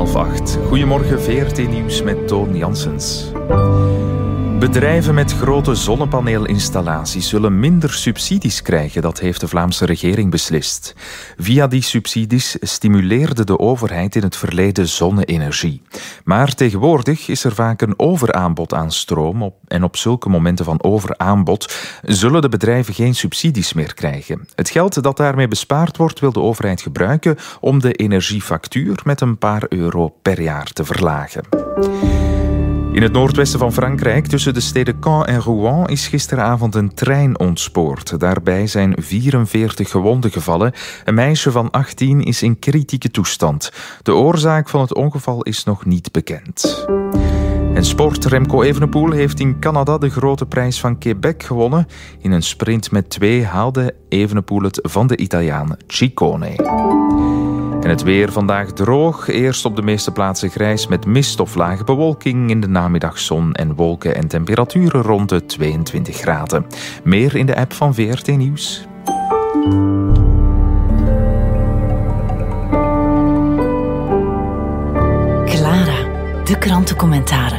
7:30. Goedemorgen, VRT Nieuws met Toon Janssens. Bedrijven met grote zonnepaneelinstallaties zullen minder subsidies krijgen, dat heeft de Vlaamse regering beslist. Via die subsidies stimuleerde de overheid in het verleden zonne-energie. Maar tegenwoordig is er vaak een overaanbod aan stroom en op zulke momenten van overaanbod zullen de bedrijven geen subsidies meer krijgen. Het geld dat daarmee bespaard wordt wil de overheid gebruiken om de energiefactuur met een paar euro per jaar te verlagen. In het noordwesten van Frankrijk, tussen de steden Caen en Rouen, is gisteravond een trein ontspoord. Daarbij zijn 44 gewonden gevallen. Een meisje van 18 is in kritieke toestand. De oorzaak van het ongeval is nog niet bekend. En sport. Remco Evenepoel heeft in Canada de grote prijs van Quebec gewonnen. In een sprint met 2 haalde Evenepoel het van de Italiaan Ciccone. En het weer vandaag droog. Eerst op de meeste plaatsen grijs met mist of lage bewolking. In de namiddag zon en wolken en temperaturen rond de 22 graden. Meer in de app van VRT Nieuws. Clara, de krantencommentaren.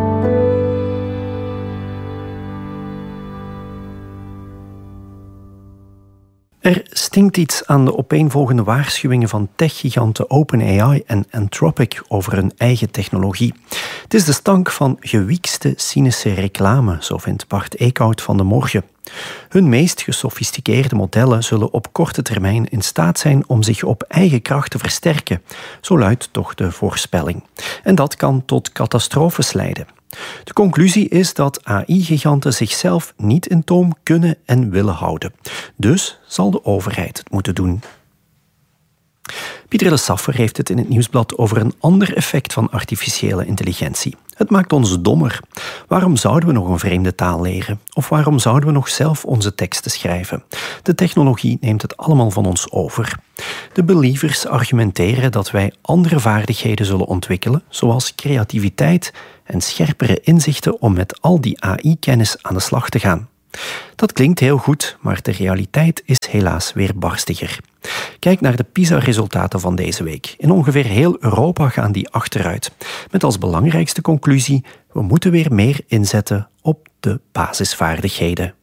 Er stinkt iets aan de opeenvolgende waarschuwingen van techgiganten OpenAI en Anthropic over hun eigen technologie. Het is de stank van gewiekste, cynische reclame, zo vindt Bart Eekhout van De Morgen. Hun meest gesofisticeerde modellen zullen op korte termijn in staat zijn om zich op eigen kracht te versterken. Zo luidt toch de voorspelling. En dat kan tot catastrofes leiden. De conclusie is dat AI-giganten zichzelf niet in toom kunnen en willen houden. Dus zal de overheid het moeten doen. Pieter Le Saffer heeft het in het Nieuwsblad over een ander effect van artificiële intelligentie. Het maakt ons dommer. Waarom zouden we nog een vreemde taal leren? Of waarom zouden we nog zelf onze teksten schrijven? De technologie neemt het allemaal van ons over. De believers argumenteren dat wij andere vaardigheden zullen ontwikkelen, zoals creativiteit en scherpere inzichten om met al die AI-kennis aan de slag te gaan. Dat klinkt heel goed, maar de realiteit is helaas weer barstiger. Kijk naar de PISA-resultaten van deze week. In ongeveer heel Europa gaan die achteruit. Met als belangrijkste conclusie: we moeten weer meer inzetten op de basisvaardigheden.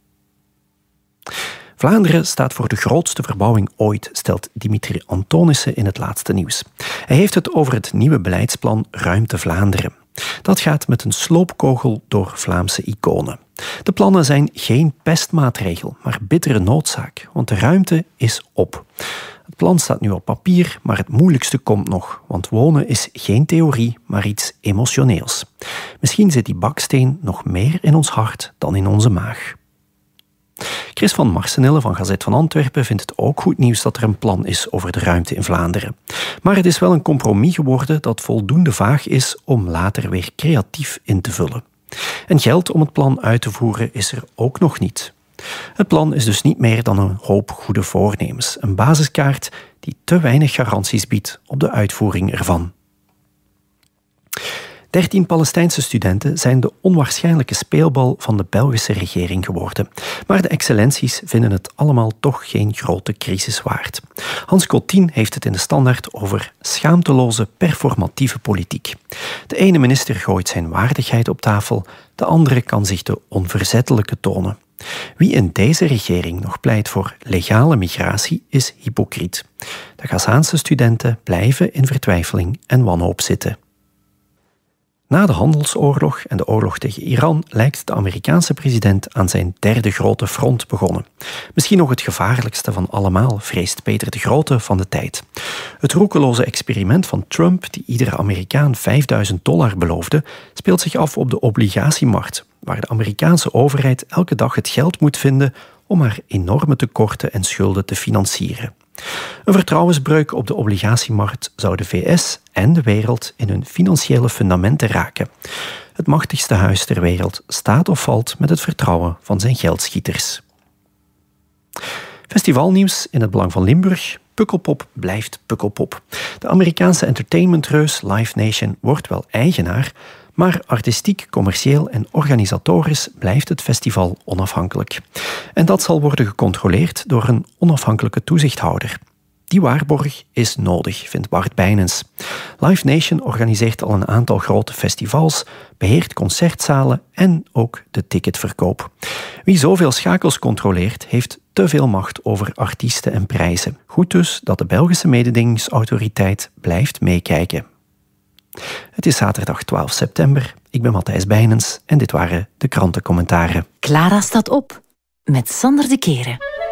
Vlaanderen staat voor de grootste verbouwing ooit, stelt Dimitri Antonissen in het laatste nieuws. Hij heeft het over het nieuwe beleidsplan Ruimte Vlaanderen. Dat gaat met een sloopkogel door Vlaamse iconen. De plannen zijn geen pestmaatregel, maar bittere noodzaak, want de ruimte is op. Het plan staat nu op papier, maar het moeilijkste komt nog, want wonen is geen theorie, maar iets emotioneels. Misschien zit die baksteen nog meer in ons hart dan in onze maag. Chris van Marsenille van Gazet van Antwerpen vindt het ook goed nieuws dat er een plan is over de ruimte in Vlaanderen. Maar het is wel een compromis geworden dat voldoende vaag is om later weer creatief in te vullen. En geld om het plan uit te voeren is er ook nog niet. Het plan is dus niet meer dan een hoop goede voornemens. Een basiskaart die te weinig garanties biedt op de uitvoering ervan. 13 Palestijnse studenten zijn de onwaarschijnlijke speelbal van de Belgische regering geworden. Maar de excellenties vinden het allemaal toch geen grote crisis waard. Hans Cottien heeft het in de Standaard over schaamteloze performatieve politiek. De ene minister gooit zijn waardigheid op tafel, de andere kan zich de onverzettelijke tonen. Wie in deze regering nog pleit voor legale migratie is hypocriet. De Gazaanse studenten blijven in vertwijfeling en wanhoop zitten. Na de handelsoorlog en de oorlog tegen Iran lijkt de Amerikaanse president aan zijn derde grote front begonnen. Misschien nog het gevaarlijkste van allemaal, vreest Peter de Grote van de tijd. Het roekeloze experiment van Trump, die iedere Amerikaan $5.000 beloofde, speelt zich af op de obligatiemarkt, waar de Amerikaanse overheid elke dag het geld moet vinden om haar enorme tekorten en schulden te financieren. Een vertrouwensbreuk op de obligatiemarkt zou de VS en de wereld in hun financiële fundamenten raken. Het machtigste huis ter wereld staat of valt met het vertrouwen van zijn geldschieters. Festivalnieuws in het belang van Limburg. Pukkelpop blijft Pukkelpop. De Amerikaanse entertainmentreus Live Nation wordt wel eigenaar, maar artistiek, commercieel en organisatorisch blijft het festival onafhankelijk. En dat zal worden gecontroleerd door een onafhankelijke toezichthouder. Die waarborg is nodig, vindt Bart Bijnens. Live Nation organiseert al een aantal grote festivals, beheert concertzalen en ook de ticketverkoop. Wie zoveel schakels controleert, heeft te veel macht over artiesten en prijzen. Goed dus dat de Belgische mededingingsautoriteit blijft meekijken. Het is zaterdag 12 september. Ik ben Matthijs Bijnens en dit waren de krantencommentaren. Clara staat op met Sander de Keren.